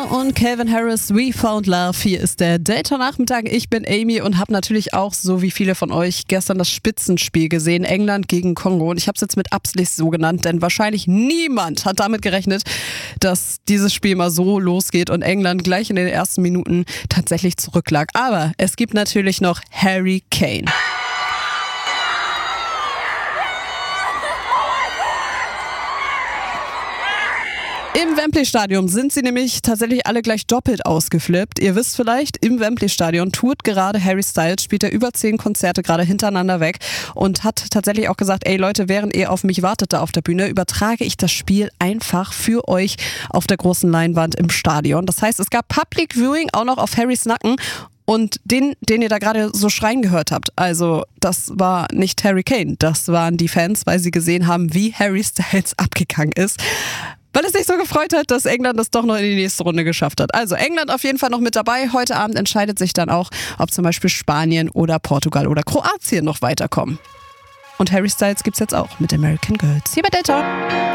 und Calvin Harris, We Found Love. Hier ist der Daytona-Nachmittag. Ich bin Amy und habe natürlich auch, so wie viele von euch, gestern das Spitzenspiel gesehen. England gegen Kongo. Und ich habe es jetzt mit Absicht so genannt, denn wahrscheinlich niemand hat damit gerechnet, dass dieses Spiel mal so losgeht und England gleich in den ersten Minuten tatsächlich zurücklag. Aber es gibt natürlich noch Harry Kane. Im Wembley-Stadion sind sie nämlich tatsächlich alle gleich doppelt ausgeflippt. Ihr wisst vielleicht, im Wembley-Stadion tourt gerade Harry Styles, spielt er über 10 Konzerte gerade hintereinander weg und hat tatsächlich auch gesagt, ey Leute, während ihr auf mich wartet da auf der Bühne, übertrage ich das Spiel einfach für euch auf der großen Leinwand im Stadion. Das heißt, es gab Public Viewing auch noch auf Harrys Nacken. Und den ihr da gerade so schreien gehört habt, also das war nicht Harry Kane, das waren die Fans, weil sie gesehen haben, wie Harry Styles abgegangen ist. Weil es sich so gefreut hat, dass England das doch noch in die nächste Runde geschafft hat. Also England auf jeden Fall noch mit dabei. Heute Abend entscheidet sich dann auch, ob zum Beispiel Spanien oder Portugal oder Kroatien noch weiterkommen. Und Harry Styles gibt's jetzt auch mit American Girls. Hier bei Delta.